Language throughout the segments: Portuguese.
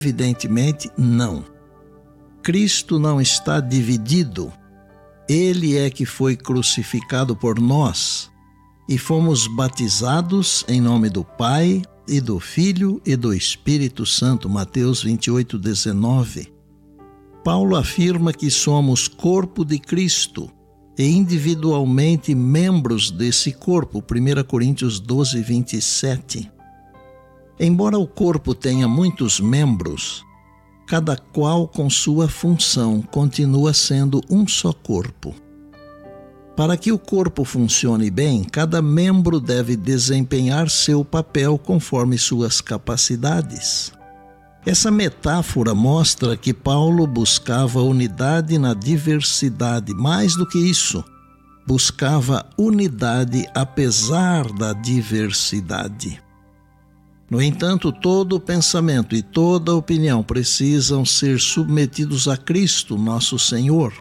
Evidentemente, não. Cristo não está dividido. Ele é que foi crucificado por nós e fomos batizados em nome do Pai e do Filho e do Espírito Santo. Mateus 28:19. Paulo afirma que somos corpo de Cristo e individualmente membros desse corpo. 1 Coríntios 12:27. Embora o corpo tenha muitos membros, cada qual com sua função continua sendo um só corpo. Para que o corpo funcione bem, cada membro deve desempenhar seu papel conforme suas capacidades. Essa metáfora mostra que Paulo buscava unidade na diversidade. Mais do que isso, buscava unidade apesar da diversidade. No entanto, todo pensamento e toda opinião precisam ser submetidos a Cristo, nosso Senhor.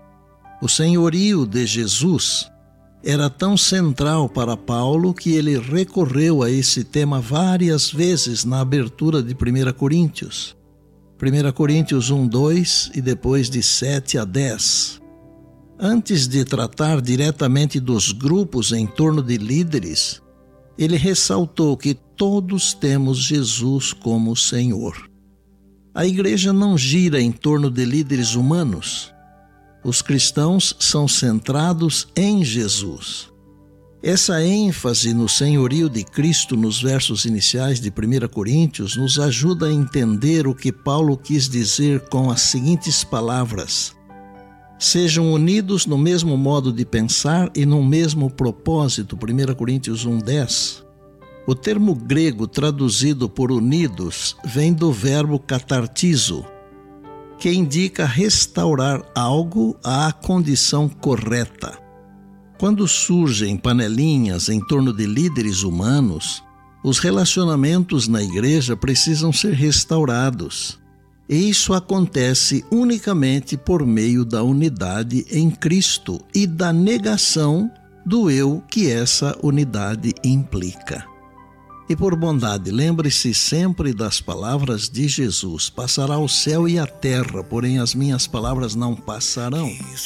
O senhorio de Jesus era tão central para Paulo que ele recorreu a esse tema várias vezes na abertura de 1 Coríntios. 1 Coríntios 1:2 e depois de 7-10. Antes de tratar diretamente dos grupos em torno de líderes, ele ressaltou que todos temos Jesus como Senhor. A igreja não gira em torno de líderes humanos. Os cristãos são centrados em Jesus. Essa ênfase no senhorio de Cristo nos versos iniciais de 1 Coríntios nos ajuda a entender o que Paulo quis dizer com as seguintes palavras: sejam unidos no mesmo modo de pensar e no mesmo propósito. 1 Coríntios 1:10. O termo grego traduzido por unidos vem do verbo katartizo, que indica restaurar algo à condição correta. Quando surgem panelinhas em torno de líderes humanos, os relacionamentos na igreja precisam ser restaurados. E isso acontece unicamente por meio da unidade em Cristo e da negação do eu que essa unidade implica. E por bondade, lembre-se sempre das palavras de Jesus: passará o céu e a terra, porém as minhas palavras não passarão.